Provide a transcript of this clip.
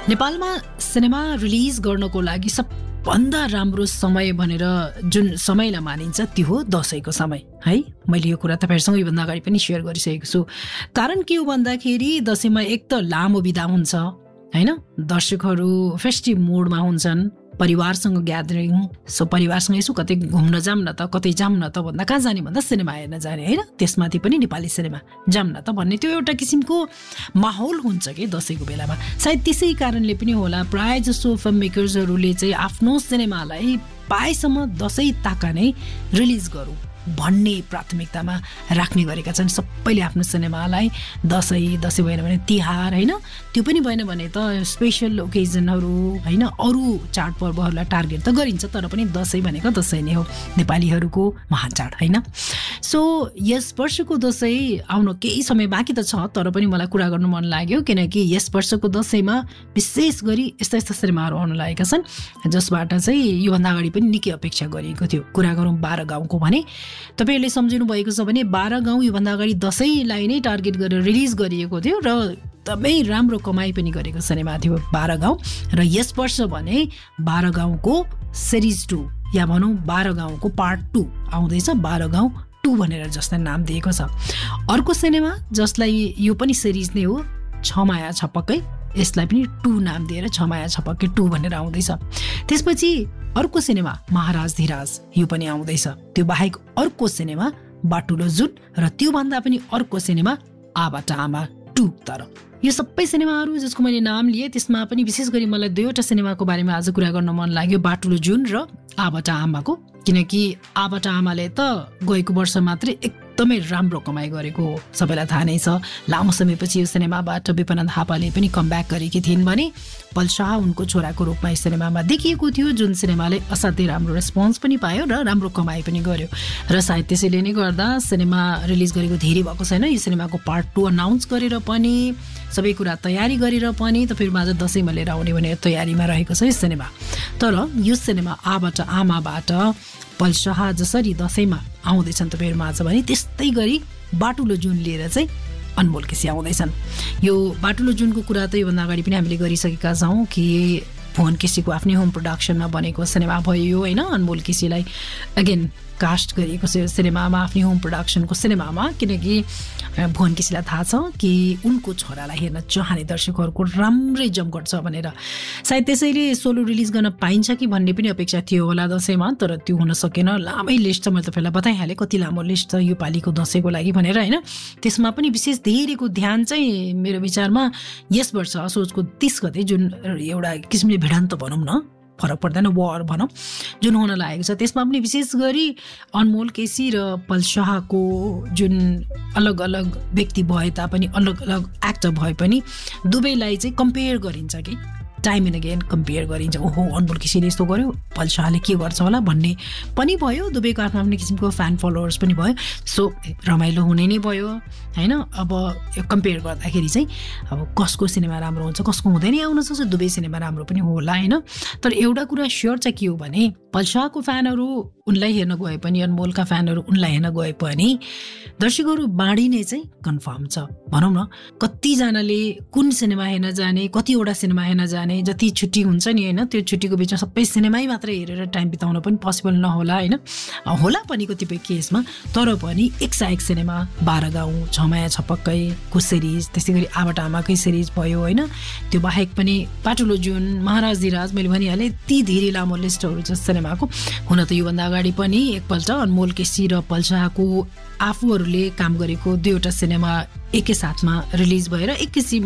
नेपालमा cinema release गर्नको लागि सबभन्दा राम्रो समय भनेर जुन समयलाई मानिन्छ त्यो हो दशैंको समय है। मैले यो कुरा तपाईहरुसँग योभन्दा अगाडि पनि शेयर गरिसकेको छु। कारण के हो भन्दाखेरि दशैंमा एक त लामो बिदा हुन्छ हैन, दर्शकहरू फेस्टिभ मुडमा हुन्छन्, परिवारसँग ग्यादरिङ, सो परिवारसँग यसो कतै घुम्न जाम न त, कतै जाम न त भन्दा कहाँ जाने भन्दा सिनेमा हेर्न जाने हैन। त्यसमाथि पनि नेपाली सिनेमा जाम न त भन्ने त्यो एउटा किसिमको माहौल हुन्छ के दशैंको बेलामा। सायद त्यसै कारणले पनि होला प्राय जसो फिल्म मेकर्सहरूले चाहिँ आफ्नो सिनेमालाई पाएसम्म दशैं ताका नै रिलिज गरौँ भन्ने प्राथमिकतामा राख्ने गरेका छन्। सबैले आफ्नो सिनेमालाई दशैं भएन भने तिहार हैन, त्यो पनि भएन भने त स्पेशल ओकेजनहरू हैन, अरू चाडपर्वहरूलाई टार्गेट त गरिन्छ, तर पनि दशैं भनेको दशैं नै हो, नेपालीहरूको महान चाड हैन। सो यस वर्षको दशैं आउन केही समय बाँकी त छ, तर पनि मलाई कुरा गर्नु मन लाग्यो किनकि यस वर्षको दशैंमा विशेष गरी यस्ता सिनेमाहरू आउन लागेका छन् जसबाट चाहिँ योभन्दा अगाडि पनि निकै अपेक्षा गरिएको थियो। कुरा गरौँ 12 गाउँको भने तपाईहरुले सम्झिनु भएको छ भने 12 गाउँ योभन्दा अगाडि दशैंलाई नै टार्गेट गरेर रिलिज गरिएको थियो र एकदमै राम्रो कमाई पनि गरेको सिनेमा थियो 12 गाउँ। र यस वर्ष भने 12 गाउँको सिरिज 2 या भनौँ 12 गाउँको पार्ट 2 आउँदैछ, 12 गाउँ 2 भनेर जसलाई नाम दिएको छ। अर्को सिनेमा जसलाई यो पनि सिरिज नै हो, छ माया छपक्कै, यसलाई पनि 2 नाम दिएर छ माया छपक्कै 2 भनेर आउँदैछ। त्यसपछि अर्को सिनेमा महाराज धिराज यो पनि आउँदैछ। त्यो बाहेक अर्को सिनेमा बाटुलो जुन र त्यो भन्दा पनि अर्को सिनेमा आबाट आमा 2। तर यो सबै सिनेमाहरू जसको मैले नाम लिए त्यसमा पनि विशेष गरी मलाई 2वटा सिनेमाको बारेमा आज कुरा गर्न मन लाग्यो, बाटुलो जुन र आबाट आमाको। किनकि आबाट आमाले त गएको वर्ष मात्रै एकदमै राम्रो कमाई गरेको सबैलाई थाहा नै छ। लामो समयपछि यो सिनेमाबाट विपना थापाले पनि कमब्याक गरेकी थिइन् भने पलशाह उनको छोराको रूपमा यो सिनेमामा देखिएको थियो, जुन सिनेमाले असाध्यै राम्रो रेस्पोन्स पनि पायो र राम्रो कमाई पनि गर्यो। र सायद त्यसैले नै गर्दा सिनेमा रिलिज गरेको धेरै भएको छैन। यो सिनेमाको पार्ट 2 अनाउन्स गरेर पनि सबै कुरा तयारी गरेर पनि तपाईहरुमा आज दशैंमा लिएर आउने भनेर तयारीमा रहेको छ यो सिनेमा। तर यो सिनेमा आबाट आमाबाट पलशाह जसरी दशैंमा आउँदैछन् तपाईहरुमा आज भने त्यस्तै गरी बाटुलो जुन लिएर चाहिँ अनमोल केसी आउँदैछन्। यो बाटुलो जुनको कुरा त योभन्दा अगाडि पनि हामीले गरिसकेका छौँ कि भुवन केसीको आफ्नै होम प्रोडक्सनमा बनेको सिनेमा भयो हैन। अनमोल केसीलाई अगेन कास्ट गरिएको सिनेमामा, आफ्नै होम प्रोडक्सनको सिनेमामा, किनकि भुवन केसीलाई थाहा छ कि उनको छोरालाई हेर्न चाहने दर्शकहरूको राम्रै जमघट छ भनेर। सायद त्यसैले सोलो रिलिज गर्न पाइन्छ कि भन्ने पनि अपेक्षा थियो होला दशैंमा, तर त्यो हुन सकेन। लामै लिस्ट छ, मैले तपाईँलाई बताइहालेँ कति लामो लिस्ट छ यो पालिको दशैंको लागि भनेर हैन। त्यसमा पनि विशेष धेरैको ध्यान चाहिँ मेरो विचारमा यस वर्ष असोजको 30 गते जुन एउटा किसिमले भिडन्त भनौँ न, फरक पर्दैन, वार भनौँ, जुन हुन लागेको छ त्यसमा पनि विशेष गरी अनमोल केसी र पलशाहको जुन अलग अलग व्यक्ति भए तापनि अलग अलग एक्टर भए पनि दुवैलाई चाहिँ कम्पेयर गरिन्छ कि टाइम एन्ड अगेन कम्पेयर गरिन्छ। ओहो अनमोल केसीले यस्तो गर्यो, पलशाहले के गर्छ होला भन्ने पनि भयो। दुवैको आफ्नो आफ्नो किसिमको फ्यान फलोवर्स पनि भयो। सो रमाइलो हुने नै भयो हैन। अब कम्पेयर गर्दाखेरि चाहिँ अब कसको सिनेमा राम्रो हुन्छ कसको हुँदैन आउन सक्छ, दुवै सिनेमा राम्रो पनि होला हैन। तर एउटा कुरा स्योर चाहिँ के हो भने पलशाहको फ्यानहरू उनलाई हेर्न गए पनि, अनमोलका फ्यानहरू उनलाई हेर्न गए पनि दर्शकहरू बाँडिने चाहिँ कन्फर्म छ भनौँ न। कतिजनाले कुन सिनेमा हेर्न जाने, कतिवटा सिनेमा हेर्न जाने, जति छुट्टी हुन्छ नि हैन, त्यो छुट्टीको बिचमा सबै सिनेमै मात्रै हेरेर टाइम बिताउन पनि पोसिबल नहोला हैन, होला पनि कतिपय केसमा। तर पनि एक सिनेमा 12 गाउँ, छ माया छपक्कैको सिरिज, त्यसै गरी आबाट आमाकै सिरिज भयो हैन। त्यो बाहेक पनि बाटुलो जुन, महाराज धिराज, मैले भनिहालेँ ती धेरै लामो लिस्टहरू छ सिनेमाको। हुन त योभन्दा अगाडि पनि एकपल्ट अनमोल केसी र पलशाहको आफूहरूले काम गरेको 2वटा सिनेमा एकैसाथमा रिलिज भएर एक किसिम